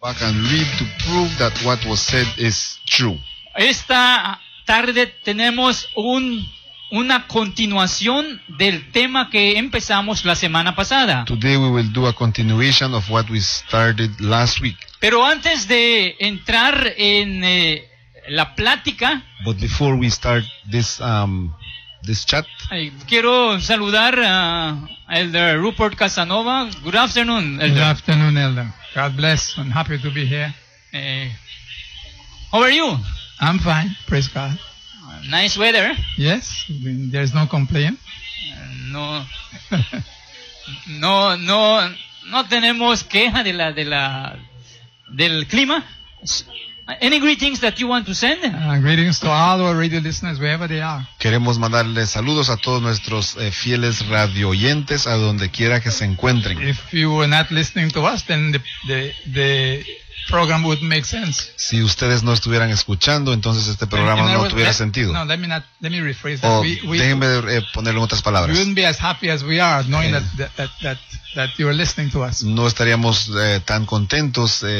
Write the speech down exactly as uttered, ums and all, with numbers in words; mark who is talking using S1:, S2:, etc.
S1: Back and read to prove that what was said is true.
S2: Esta tarde tenemos un, una continuación del tema que empezamos la semana pasada.
S1: Today we will do a continuation of what we started last week.
S2: Pero antes de entrar en eh, la plática,
S1: But before we start this um, this chat,
S2: eh, quiero saludar a Elder Rupert Casanova. Good afternoon, Elder.
S3: Good afternoon, Elder. God bless. I'm happy to be here.
S2: Eh, how are you?
S3: I'm fine. Praise God.
S2: Nice weather.
S3: Yes, there's no complaint.
S2: No, no, no, no tenemos queja de la, de la, del clima. Any greetings that you want to send?
S3: Uh, greetings to all our radio listeners wherever they are.
S1: queremos mandarles saludos a todos nuestros eh, fieles radio oyentes a donde quiera que se encuentren.
S3: If you were not listening to us, then the the, the program wouldn't make sense.
S1: Si ustedes no estuvieran escuchando, entonces este programa
S3: In other
S1: no
S3: words,
S1: tuviera
S3: let-
S1: sentido.
S3: No, let me not. Let me rephrase that.
S1: O
S3: we we,
S1: déjenme eh, ponerlo en otras
S3: we
S1: palabras.
S3: wouldn't be as happy as we are knowing
S1: Eh.
S3: that, that that that that you are listening to us.
S1: No estaríamos eh, tan contentos eh,